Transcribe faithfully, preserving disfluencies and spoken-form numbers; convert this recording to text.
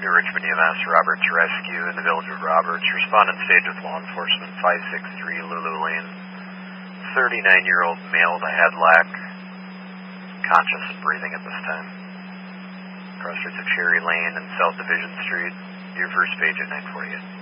New Richmond E M S, Roberts Rescue in the village of Roberts. Respondent staged with law enforcement, five six three Lulu Lane. thirty-nine-year-old male with a head lack, conscious and breathing at this time. Cross streets of Cherry Lane and South Division Street. Your first page at nine forty-eight.